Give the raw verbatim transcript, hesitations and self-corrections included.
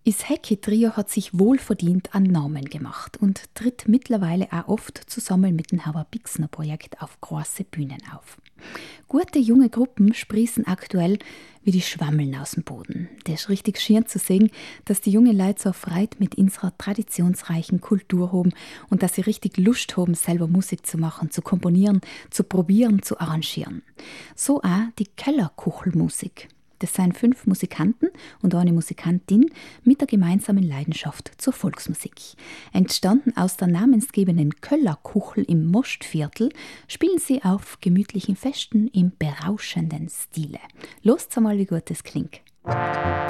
Das Hecki-Trio hat sich wohlverdient einen Namen gemacht und tritt mittlerweile auch oft zusammen mit dem Hauer Bixner Projekt auf große Bühnen auf. Gute junge Gruppen sprießen aktuell wie die Schwammeln aus dem Boden. Das ist richtig schön zu sehen, dass die jungen Leute so Freude mit unserer traditionsreichen Kultur haben und dass sie richtig Lust haben, selber Musik zu machen, zu komponieren, zu probieren, zu arrangieren. So auch die Kellerkuchelmusik. Das sind fünf Musikanten und eine Musikantin mit der gemeinsamen Leidenschaft zur Volksmusik. Entstanden aus der namensgebenden Kellerkuchel im Mostviertel, spielen sie auf gemütlichen Festen im berauschenden Stile. Los einmal, wie gut das klingt.